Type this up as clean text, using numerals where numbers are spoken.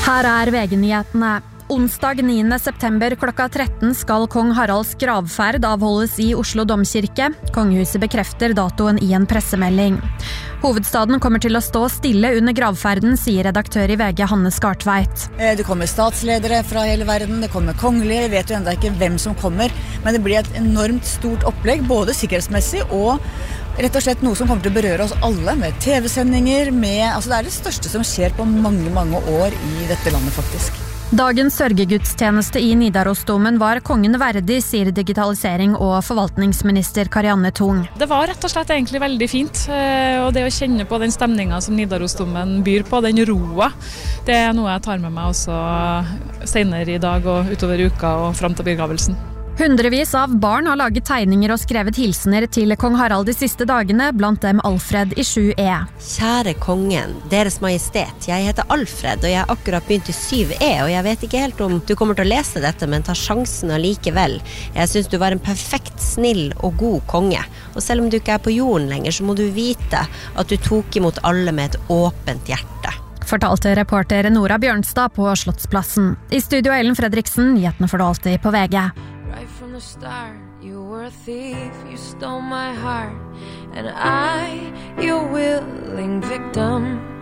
Her VG-nyhetene. Onsdag 9. september klokka 13 skal kong Haralds gravferd avholdes i Oslo Domkirke. Kongehuset bekrefter datoen i en pressemelding. Hovedstaden kommer til å stå stille under gravferden, sier redaktør i VG Hanne Skartveit. Det kommer statsledere fra hele verden, det kommer kongelige, vi vet jo enda ikke hvem som kommer, men det blir et enormt stort opplegg, både sikkerhetsmessig og rett og slett noe som kommer til å berøre oss alle, med TV-sendinger, altså det det største som skjer på mange, mange år i dette landet faktisk. Dagens sørgegudstjeneste i Nidarosdomen var kongen verdig, sier digitalisering- og forvaltningsminister Karianne Tung. Det var rett og slett egentlig veldig fint, og det å kjenne på den stemningen som Nidarosdomen byr på, den roa, det noe jeg tar med meg også senere i dag og utover uka og frem til begravelsen. Hundrevis av barn har laget tegninger og skrevet hilsener til kong Harald de siste dagene, blant dem Alfred i 7E. Kjære kongen, deres majestet, jeg heter Alfred, og jeg har akkurat begynt i 7E, og jeg vet ikke helt om du kommer til å lese dette, men ta sjansen allikevel. Jeg synes du var en perfekt, snill og god konge, og selv om du ikke på jorden lenger, så må du vite at du tok imot alle med et åpent hjerte. Fortalte reporter Nora Bjørnstad på Slottsplassen. I studio Ellen Fredriksen, nyhetene får du alltid på VG. Right from the start, you were a thief, you stole my heart, and I, your willing victim.